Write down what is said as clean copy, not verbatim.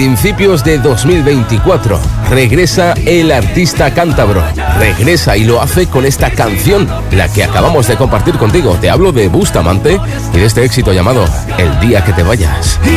principios de 2024 regresa el artista cántabro. Regresa y lo hace con esta canción, la que acabamos de compartir contigo. Te hablo de Bustamante y de este éxito llamado El día que te vayas.